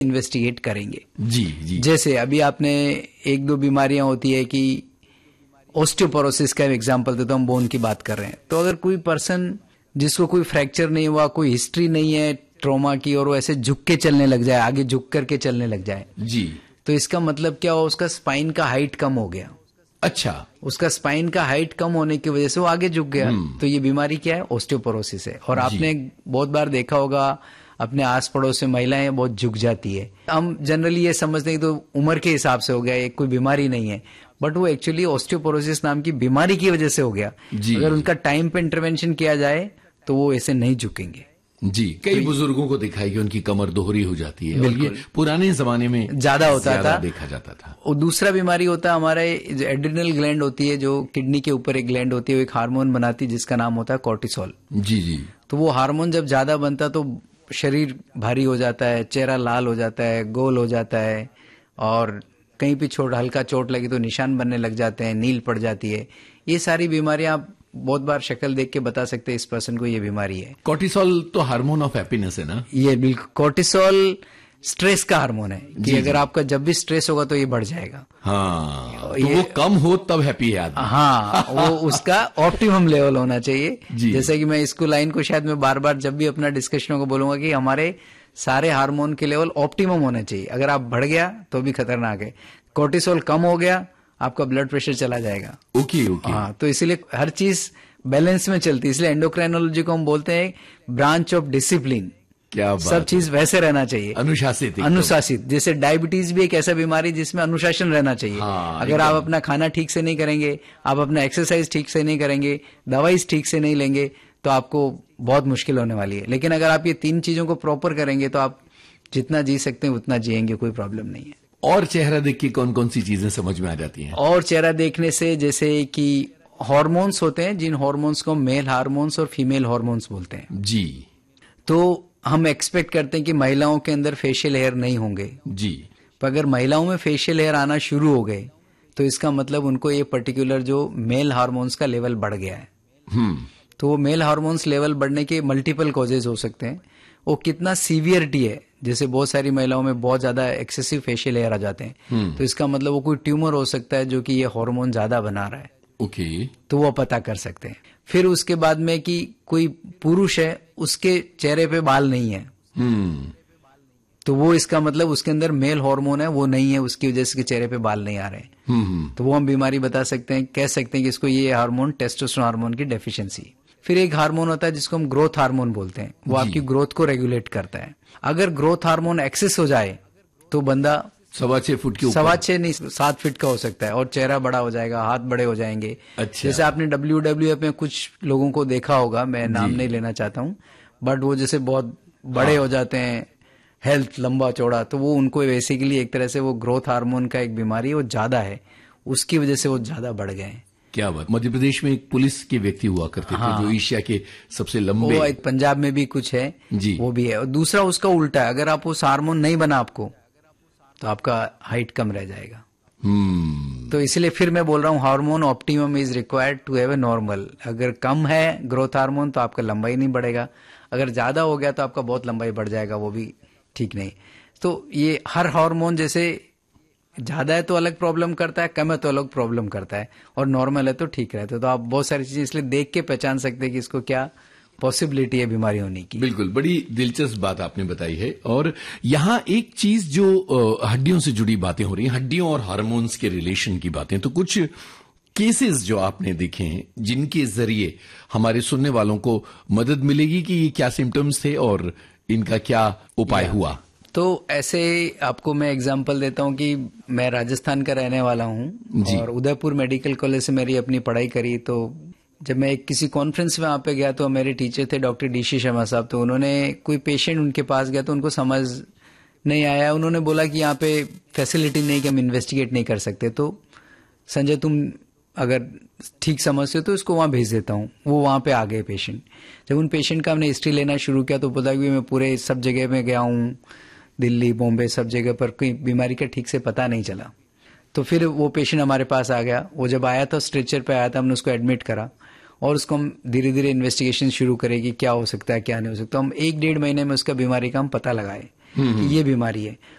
Investigate करेंगे। जी जी। जैसे अभी आपने एक दो बीमारियां होती है कि ऑस्टियोपोरोसिस का एग्जांपल देता हूं, बोन की बात कर रहे हैं, तो अगर कोई पर्सन जिसको कोई फ्रैक्चर नहीं हुआ, कोई हिस्ट्री नहीं है ट्रॉमा की, और वो ऐसे झुक के चलने लग जाए, आगे झुक करके चलने लग जाए, जी, तो इसका मतलब क्या हुआ, उसका स्पाइन का हाइट कम हो गया। अच्छा, उसका स्पाइन का हाइट कम होने की वजह से वो आगे झुक गया, तो ये बीमारी क्या है, ऑस्टियोपोरोसिस है। और आपने बहुत बार देखा होगा अपने आस पड़ोस में महिलाएं बहुत झुक जाती है। हम जनरली ये समझते हैं कि तो उम्र के हिसाब से हो गया, ये कोई बीमारी नहीं है, बट वो एक्चुअली ऑस्टियोपोरोसिस नाम की बीमारी की वजह से हो गया। अगर उनका टाइम पे इंटरवेंशन किया जाए तो वो ऐसे नहीं झुकेंगे। जी, कई बुजुर्गों को देखा है कि उनकी कमर दोहरी हो जाती है, और ये पुराने जमाने में ज्यादा होता था, देखा जाता था। और दूसरा बीमारी होता है हमारे एड्रिनल ग्लैंड होती है, जो किडनी के ऊपर एक ग्लैंड होती है, वो एक हार्मोन बनाती है जिसका नाम होता है कॉर्टिसोल। जी जी। तो वो हार्मोन जब ज्यादा बनता तो शरीर भारी हो जाता है, चेहरा लाल हो जाता है, गोल हो जाता है, और कहीं भी हल्का चोट लगी तो निशान बनने लग जाते हैं, नील पड़ जाती है। ये सारी बीमारियां आप बहुत बार शक्ल देख के बता सकते हैं इस पर्सन को ये बीमारी है। कॉर्टिसोल तो हार्मोन ऑफ हैप्पीनेस है ना? ये बिल्कुल, कॉर्टिसोल स्ट्रेस का हार्मोन है कि अगर आपका जब भी स्ट्रेस होगा तो ये बढ़ जाएगा। हाँ, तो वो कम हो तब हैप्पी है आदमी। हाँ, वो उसका ऑप्टिमम लेवल होना चाहिए। जैसे कि मैं इसको लाइन को शायद मैं बार बार जब भी अपना डिस्कशनों को बोलूंगा कि हमारे सारे हार्मोन के लेवल ऑप्टिमम होने चाहिए। अगर आप बढ़ गया तो भी खतरनाक है, कॉर्टिसोल कम हो गया आपका ब्लड प्रेशर चला जाएगा। Okay okay. हाँ, तो इसीलिए हर चीज बैलेंस में चलती है, इसलिए एंडोक्राइनोलॉजी को हम बोलते हैं ब्रांच ऑफ डिसिप्लिन। क्या बात, सब चीज वैसे रहना चाहिए, अनुशासित। जैसे डायबिटीज भी एक ऐसा बीमारी जिसमें अनुशासन रहना चाहिए। अगर आप अपना खाना ठीक से नहीं करेंगे, आप अपना एक्सरसाइज ठीक से नहीं करेंगे, दवाई ठीक से नहीं लेंगे, तो आपको बहुत मुश्किल होने वाली है। लेकिन अगर आप ये तीन चीजों को प्रॉपर करेंगे तो आप जितना जी सकते हैं उतना जिएंगे, कोई प्रॉब्लम नहीं है। और चेहरा देख के कौन कौन सी चीजें समझ में आ जाती हैं? और चेहरा देखने से जैसे कि हार्मोन्स होते हैं, जिन हार्मोन्स को मेल हार्मोन्स और फीमेल हार्मोन्स बोलते हैं जी, तो हम एक्सपेक्ट करते हैं कि महिलाओं के अंदर फेशियल हेयर नहीं होंगे जी, पर अगर महिलाओं में फेशियल हेयर आना शुरू हो गए तो इसका मतलब उनको ये पर्टिकुलर जो मेल हार्मोन्स का लेवल बढ़ गया है। तो वो मेल हार्मोन्स लेवल बढ़ने के मल्टीपल कॉजेज हो सकते हैं। वो कितना सीवियरिटी है, जैसे बहुत सारी महिलाओं में बहुत ज्यादा एक्सेसिव फेशियल हेयर आ जाते हैं, तो इसका मतलब वो कोई ट्यूमर हो सकता है जो कि ये हार्मोन ज्यादा बना रहा है। ओके, तो वो पता कर सकते हैं। फिर उसके बाद में कि कोई पुरुष है उसके चेहरे पे बाल नहीं है, तो वो इसका मतलब उसके अंदर मेल हार्मोन है वो नहीं है, उसकी वजह से चेहरे पे बाल नहीं आ रहे हैं। तो वो हम बीमारी बता सकते हैं, कह सकते हैं कि इसको ये हार्मोन टेस्टोस्टेरोन हार्मोन की डेफिशिएंसी। फिर एक हार्मोन होता है जिसको हम ग्रोथ हार्मोन बोलते हैं, वो आपकी ग्रोथ को रेगुलेट करता है। अगर ग्रोथ हार्मोन एक्सेस हो जाए तो बंदा 6.25 फुट के ऊपर, 6.25 नहीं 7 फीट का हो सकता है, और चेहरा बड़ा हो जाएगा, हाथ बड़े हो जाएंगे। अच्छा। जैसे आपने WWF में कुछ लोगों को देखा होगा, मैं नाम नहीं लेना चाहता हूँ, बट वो जैसे बहुत बड़े हो जाते हैं, हेल्थ लंबा चौड़ा, तो वो उनको बेसिकली एक तरह से वो ग्रोथ हार्मोन का एक बीमारी वो ज्यादा है, उसकी वजह से वो ज्यादा बढ़ गए हैं। क्या बात। मध्य प्रदेश में एक पुलिस के व्यक्ति हुआ करते थे जो एशिया के सबसे लंबे, वो पंजाब में भी कुछ है जी, वो भी है। और दूसरा उसका उल्टा है, अगर आप उस हार्मोन नहीं बना आपको तो आपका हाइट कम रह जाएगा। तो इसलिए फिर मैं बोल रहा हूँ hormone optimum is required to have a normal. अगर कम है ग्रोथ हार्मोन तो आपका लंबाई नहीं बढ़ेगा, अगर ज्यादा हो गया तो आपका बहुत लंबाई बढ़ जाएगा, वो भी ठीक नहीं। तो ये हर हार्मोन जैसे ज्यादा है तो अलग प्रॉब्लम करता है, कम है तो अलग प्रॉब्लम करता है, और नॉर्मल है तो ठीक रहता है। तो आप बहुत सारी चीजें इसलिए देख के पहचान सकते हैं कि इसको क्या पॉसिबिलिटी है बीमारी होने की। बिल्कुल, बड़ी दिलचस्प बात आपने बताई है। और यहाँ एक चीज जो हड्डियों से जुड़ी बातें हो रही हैं, हड्डियों और हार्मोन्स के रिलेशन की बातें, तो कुछ केसेस जो आपने देखे हैं जिनके जरिए हमारे सुनने वालों को मदद मिलेगी कि ये क्या सिम्टम्स थे और इनका क्या उपाय हुआ। तो ऐसे आपको मैं एग्जांपल देता हूं कि मैं राजस्थान का रहने वाला हूं और उदयपुर मेडिकल कॉलेज से मेरी अपनी पढ़ाई करी। तो जब मैं किसी कॉन्फ्रेंस में वहां पे गया तो मेरे टीचर थे डॉक्टर DC शर्मा साहब, तो उन्होंने कोई पेशेंट उनके पास गया तो उनको समझ नहीं आया, उन्होंने बोला कि यहाँ पे फैसिलिटी नहीं कि हम इन्वेस्टिगेट नहीं कर सकते, तो संजय तुम अगर ठीक समझते हो तो इसको वहां भेज देता हूँ। वो वहां पे आ गए पेशेंट। जब उन पेशेंट का हमने हिस्ट्री लेना शुरू किया तो पता कि मैं पूरे सब जगह में गया हूँ, दिल्ली बॉम्बे सब जगह पर, कोई बीमारी का ठीक से पता नहीं चला। तो फिर वो पेशेंट हमारे पास आ गया, वो जब आया था स्ट्रेचर पे आया था, हमने उसको एडमिट करा और उसको हम धीरे धीरे इन्वेस्टिगेशन शुरू करें कि क्या हो सकता है क्या नहीं हो सकता। हम 1-1.5 महीने में उसका बीमारी का हम पता लगाए कि ये बीमारी है।